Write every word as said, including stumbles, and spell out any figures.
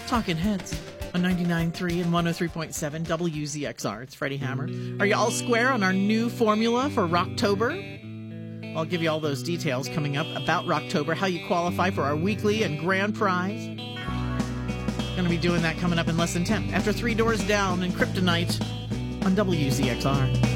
Talking Heads on ninety-nine point three and one oh three point seven W Z X R. It's Freddie Hammer. Are you all square on our new formula for Rocktober? I'll give you all those details coming up about Rocktober, how you qualify for our weekly and grand prize. Going to be doing that coming up in less than ten. After Three Doors Down and Kryptonite on W Z X R.